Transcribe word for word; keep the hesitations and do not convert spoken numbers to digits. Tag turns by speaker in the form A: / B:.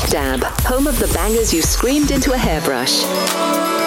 A: Dab, home of the bangers you screamed into a hairbrush.